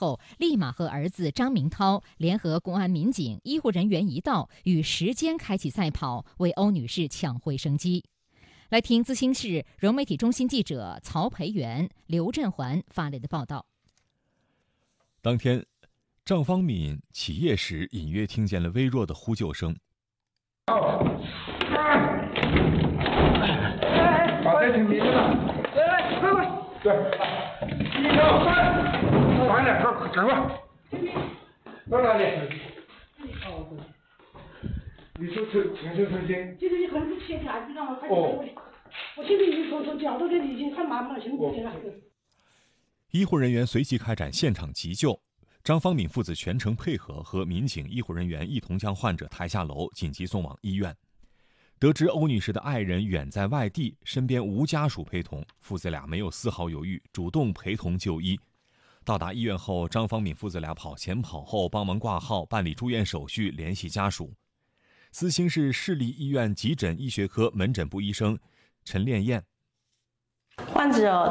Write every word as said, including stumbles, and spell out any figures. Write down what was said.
后，立马和儿子张明涛联合公安民警、医护人员一道，与时间开启赛跑，为欧女士抢回生机。来听资兴市融媒体中心记者曹培元、刘振环发来的报道。 当天，张方敏起夜时隐约听见了微弱的呼救声。 好，再听你的，来，快快，对，一二三，快点，快赶快，到哪里？哦，你说这全身抽筋？ 这个你很不协调，就让我快点过来。我现在已经从从脚到这里已经快麻木了，行不行了？ 医护人员随即开展现场急救。张方敏父子全程配合，和民警、医护人员一同将患者抬下楼，紧急送往医院。得知欧女士的爱人远在外地，身边无家属陪同，父子俩没有丝毫犹豫，主动陪同就医。到达医院后，张方敏父子俩跑前跑后，帮忙挂号、办理住院手续、联系家属。资兴市市立医院急诊医学科门诊部医生陈炼燕， 患者